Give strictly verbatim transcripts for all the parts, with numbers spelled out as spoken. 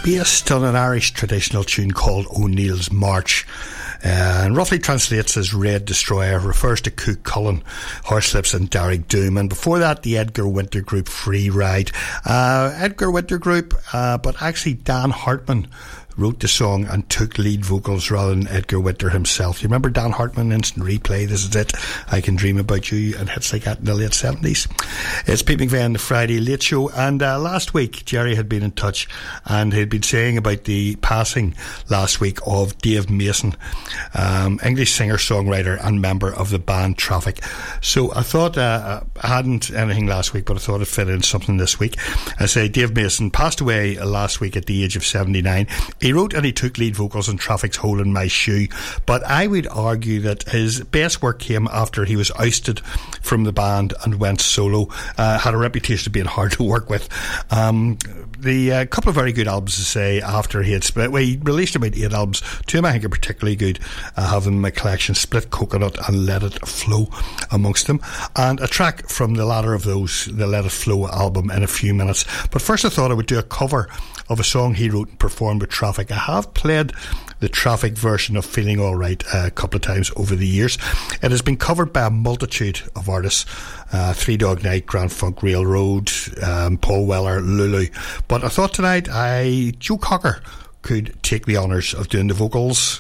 based on an Irish traditional tune called O'Neill's March. Uh, and roughly translates as Red Destroyer, refers to Cú Chulainn, Horselips and Derek Doom. And before that, the Edgar Winter Group, Free Ride. Uh, Edgar Winter Group, uh, but actually Dan Hartman wrote the song and took lead vocals rather than Edgar Winter himself. You remember Dan Hartman, Instant Replay, This Is It, I Can Dream About You, and hits like that in the late seventies. It's Pete McVeigh, the Friday Late Show, and uh, last week Jerry had been in touch and he'd been saying about the passing last week of Dave Mason, um, English singer-songwriter and member of the band Traffic. So I thought, uh, I hadn't anything last week, but I thought I'd fit in something this week. I say Dave Mason passed away last week at the age of seventy-nine. He wrote and he took lead vocals on Traffic's Hole in My Shoe, but I would argue that his best work came after he was ousted from the band and went solo. Uh, had a reputation of being hard to work with. Um, the uh, couple of very good albums to say after he had split. Well, he released about eight albums. Two of them I think are particularly good. I have them in my collection: Split Coconut and Let It Flow amongst them. And a track from the latter of those, the Let It Flow album, in a few minutes. But first I thought I would do a cover of a song he wrote and performed with Traffic. I have played the Traffic version of Feeling Alright a couple of times over the years. It has been covered by a multitude of artists: uh, Three Dog Night, Grand Funk Railroad, um, Paul Weller, Lulu. But I thought tonight I Joe Cocker could take the honours of doing the vocals.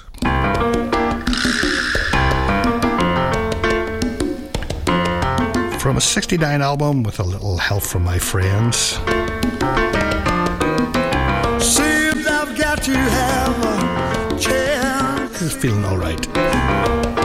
From a sixty-nine album with a little help from my friends. Seems I've got to have a chance. This is Feeling Alright.